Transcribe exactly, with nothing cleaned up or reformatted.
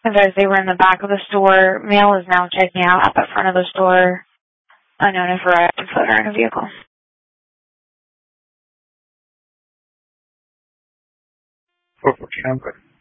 As they were in the back of the store. Male is now checking out at the front of the store. Unknown if arrived and put her in a vehicle. four four two, I'm good.